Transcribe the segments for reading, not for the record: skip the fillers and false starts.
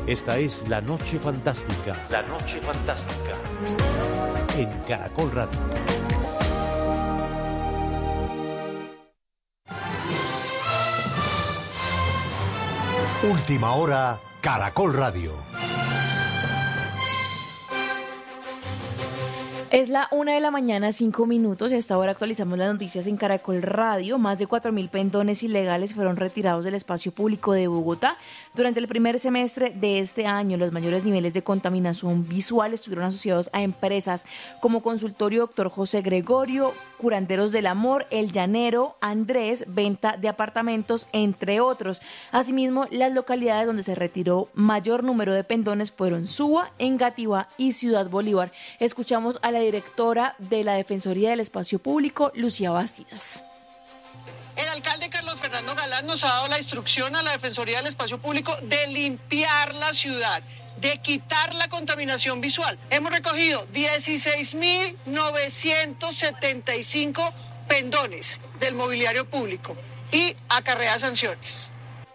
Esta es La Noche Fantástica. La Noche Fantástica. En Caracol Radio. Última hora, Caracol Radio. Es la 1:00 a.m, y a esta hora actualizamos las noticias en Caracol Radio. Más de 4.000 pendones ilegales fueron retirados del espacio público de Bogotá. Durante el primer semestre de este año, los mayores niveles de contaminación visual estuvieron asociados a empresas como Consultorio Dr. José Gregorio, Curanderos del Amor, El Llanero, Andrés, Venta de Apartamentos, entre otros. Asimismo, las localidades donde se retiró mayor número de pendones fueron Suba, Engativá y Ciudad Bolívar. Escuchamos a la directora de la Defensoría del Espacio Público, Lucía Bastidas. El alcalde Carlos Fernando Galán nos ha dado la instrucción a la Defensoría del Espacio Público de limpiar la ciudad, de quitar la contaminación visual. Hemos recogido 16.975 pendones del mobiliario público y acarrea sanciones.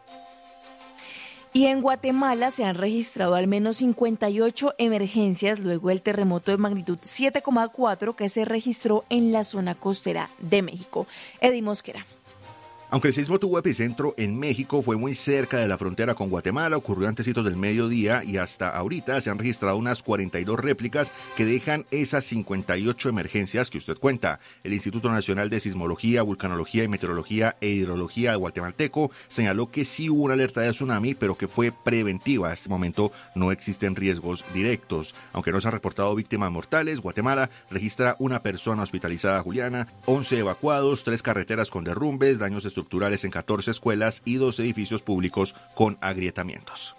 Y en Guatemala se han registrado al menos 58 emergencias luego del terremoto de magnitud 7,4 que se registró en la zona costera de México. Eddie Mosquera. Aunque el sismo tuvo epicentro en México, fue muy cerca de la frontera con Guatemala, ocurrió antecitos del mediodía y hasta ahorita se han registrado unas 42 réplicas que dejan esas 58 emergencias que usted cuenta. El Instituto Nacional de Sismología, Vulcanología y Meteorología e Hidrología guatemalteco señaló que sí hubo una alerta de tsunami, pero que fue preventiva. A este momento no existen riesgos directos. Aunque no se han reportado víctimas mortales, Guatemala registra una persona hospitalizada, Juliana, 11 evacuados, 3 carreteras con derrumbes, daños estructurales en 14 escuelas y 2 edificios públicos con agrietamientos.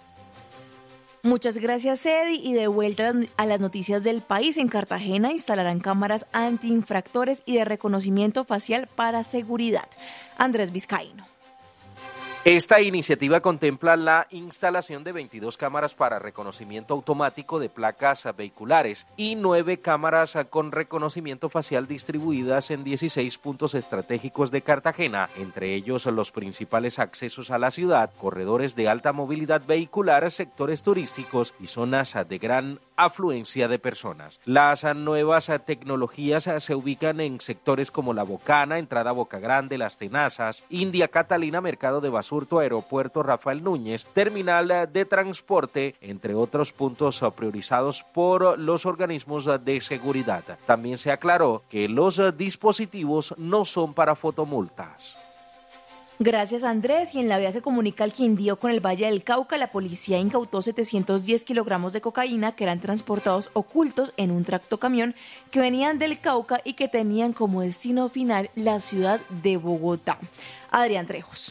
Muchas gracias, Eddie. Y de vuelta a las noticias del país, en Cartagena instalarán cámaras antiinfractores y de reconocimiento facial para seguridad. Andrés Vizcaíno. Esta iniciativa contempla la instalación de 22 cámaras para reconocimiento automático de placas vehiculares y 9 cámaras con reconocimiento facial distribuidas en 16 puntos estratégicos de Cartagena, entre ellos los principales accesos a la ciudad, corredores de alta movilidad vehicular, sectores turísticos y zonas de gran afluencia de personas. Las nuevas tecnologías se ubican en sectores como La Bocana, Entrada Boca Grande, Las Tenazas, India Catalina, Mercado de Basurto, Aeropuerto Rafael Núñez, Terminal de Transporte, entre otros puntos priorizados por los organismos de seguridad. También se aclaró que los dispositivos no son para fotomultas. Gracias, Andrés. Y en la vía que comunica el Quindío con el Valle del Cauca, la policía incautó 710 kilogramos de cocaína que eran transportados ocultos en un tractocamión que venían del Cauca y que tenían como destino final la ciudad de Bogotá. Adrián Trejos.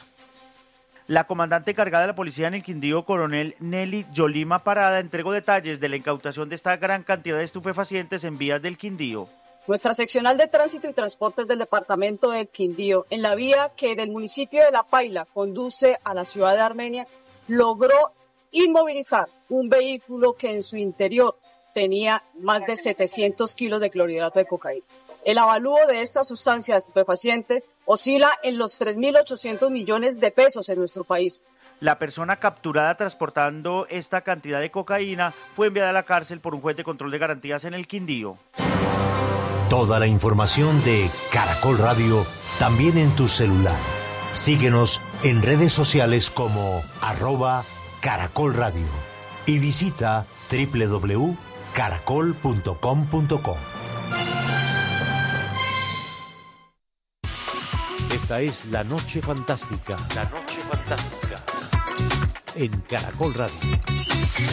La comandante cargada de la policía en el Quindío, coronel Nelly Yolima Parada, entregó detalles de la incautación de esta gran cantidad de estupefacientes en vías del Quindío. Nuestra seccional de tránsito y transportes del departamento del Quindío, en la vía que del municipio de La Paila conduce a la ciudad de Armenia, logró inmovilizar un vehículo que en su interior tenía más de 700 kilos de clorhidrato de cocaína. El avalúo de estas sustancias estupefacientes oscila en los 3.800 millones de pesos en nuestro país. La persona capturada transportando esta cantidad de cocaína fue enviada a la cárcel por un juez de control de garantías en el Quindío. Toda la información de Caracol Radio también en tu celular. Síguenos en redes sociales como @Caracol Radio y visita www.caracol.com.co. Esta es La Noche Fantástica. La Noche Fantástica. En Caracol Radio.